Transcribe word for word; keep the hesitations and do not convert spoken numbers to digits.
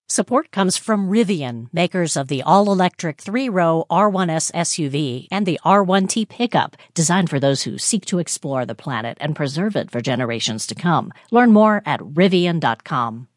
Support comes from Rivian, makers of the all-electric three-row R one S S U V and the R one T pickup, designed for those who seek to explore the planet and preserve it for generations to come. Learn more at rivian dot com.